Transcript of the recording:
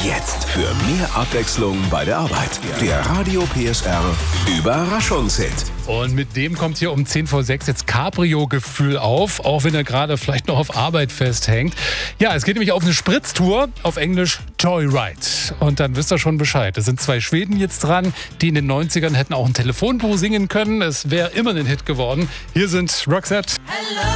Jetzt für mehr Abwechslung bei der Arbeit. Der Radio PSR Überraschungshit. Und mit dem kommt hier um 10 vor 6 jetzt Cabrio-Gefühl auf, auch wenn er gerade vielleicht noch auf Arbeit festhängt. Ja, es geht nämlich auf eine Spritztour, auf Englisch Joyride. Und dann wisst ihr schon Bescheid. Es sind 2 Schweden jetzt dran, die in den 90ern hätten auch ein Telefonbuch singen können. Es wäre immer ein Hit geworden. Hier sind Roxette.